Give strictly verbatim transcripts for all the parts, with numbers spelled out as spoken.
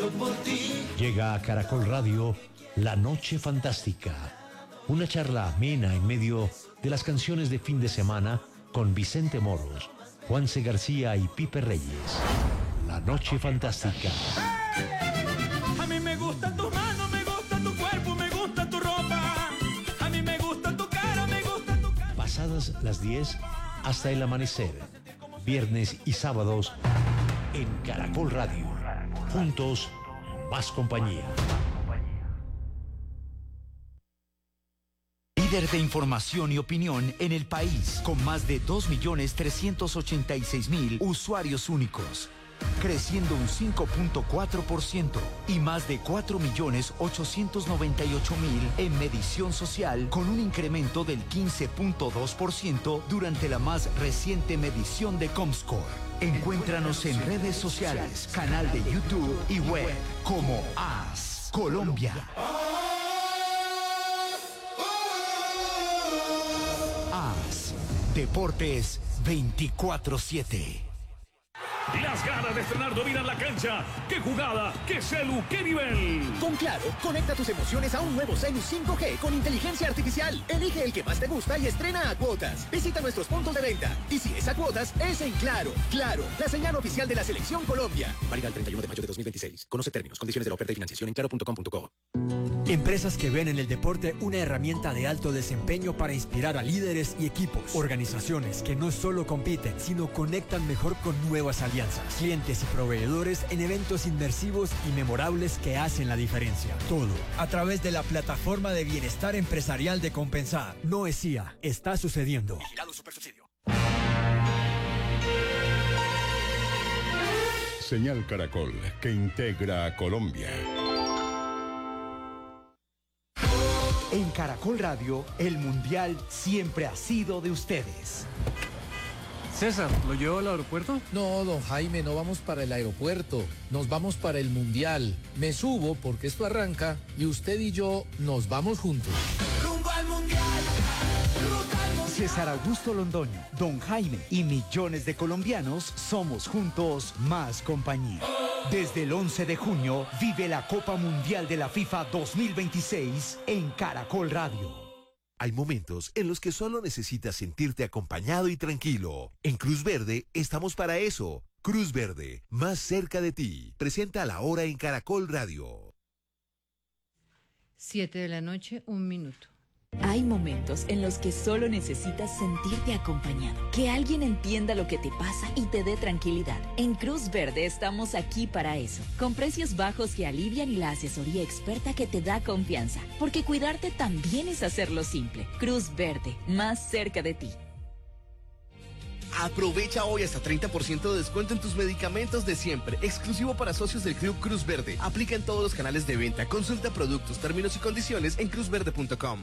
muero por ti. Llega a Caracol Radio La Noche Fantástica, una charla amena en medio de las canciones de fin de semana con Vicente Moros, Juanse García y Pipe Reyes. La Noche Fantástica. ¡Hey! A mí me gustan tus manos, me gusta tu cuerpo, me gusta tu ropa. A mí me gusta tu cara, me gusta tu cara. Pasadas las diez hasta el amanecer, viernes y sábados en Caracol Radio. Juntos, más compañía. Líder de información y opinión en el país, con más de dos millones trescientos ochenta y seis mil usuarios únicos, creciendo un cinco punto cuatro por ciento y más de cuatro millones ochocientos noventa y ocho mil en medición social, con un incremento del quince punto dos por ciento durante la más reciente medición de Comscore. Encuéntranos en redes sociales, canal de YouTube y web como A S Colombia. A S Deportes veinticuatro siete. Las ganas de estrenar dominan la cancha. ¡Qué jugada! ¡Qué celu! ¡Qué nivel! Con Claro, conecta tus emociones a un nuevo Celu cinco G con inteligencia artificial. Elige el que más te gusta y estrena a cuotas. Visita nuestros puntos de venta. Y si es a cuotas, es en Claro. Claro, la señal oficial de la Selección Colombia. Válida el treinta y uno de mayo de dos mil veintiséis. Conoce términos, condiciones de la oferta y financiación en claro punto com punto co. Empresas que ven en el deporte una herramienta de alto desempeño para inspirar a líderes y equipos. Organizaciones que no solo compiten, sino conectan mejor con nuevas alianzas. Clientes y proveedores en eventos inmersivos y memorables que hacen la diferencia. Todo a través de la plataforma de bienestar empresarial de Compensar. No es I A, está sucediendo. Vigilado Supersubsidio. Señal Caracol, que integra a Colombia. En Caracol Radio, el Mundial siempre ha sido de ustedes. César, ¿lo llevo al aeropuerto? No, don Jaime, no vamos para el aeropuerto. Nos vamos para el Mundial. Me subo porque esto arranca y usted y yo nos vamos juntos. Rumbo al Mundial. César Augusto Londoño, don Jaime y millones de colombianos somos juntos más compañía. Desde el once de junio, vive la Copa Mundial de la FIFA dos mil veintiséis en Caracol Radio. Hay momentos en los que solo necesitas sentirte acompañado y tranquilo. En Cruz Verde estamos para eso. Cruz Verde, más cerca de ti. Presenta la hora en Caracol Radio. Siete de la noche, un minuto. Hay momentos en los que solo necesitas sentirte acompañado, que alguien entienda lo que te pasa y te dé tranquilidad. En Cruz Verde estamos aquí para eso, con precios bajos que alivian y la asesoría experta que te da confianza, porque cuidarte también es hacerlo simple. Cruz Verde, más cerca de ti. Aprovecha hoy hasta treinta por ciento de descuento en tus medicamentos de siempre, exclusivo para socios del Club Cruz Verde. Aplica en todos los canales de venta. Consulta productos, términos y condiciones en cruz verde punto com.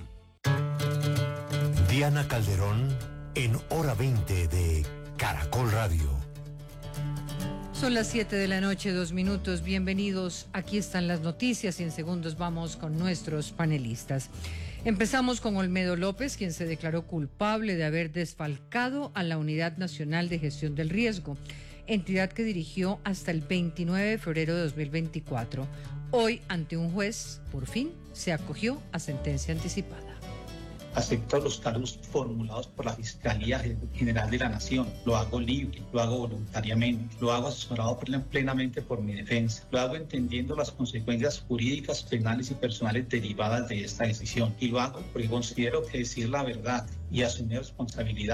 Diana Calderón en Hora veinte de Caracol Radio. Son las siete de la noche, dos minutos. Bienvenidos. Aquí están las noticias y en segundos vamos con nuestros panelistas. Empezamos con Olmedo López, quien se declaró culpable de haber desfalcado a la Unidad Nacional de Gestión del Riesgo, entidad que dirigió hasta el veintinueve de febrero de dos mil veinticuatro. Hoy, ante un juez, por fin, se acogió a sentencia anticipada. Acepto los cargos formulados por la Fiscalía General de la Nación. Lo hago libre, lo hago voluntariamente, lo hago asesorado plenamente por mi defensa. Lo hago entendiendo las consecuencias jurídicas, penales y personales derivadas de esta decisión. Y lo hago porque considero que decir la verdad y asumir responsabilidad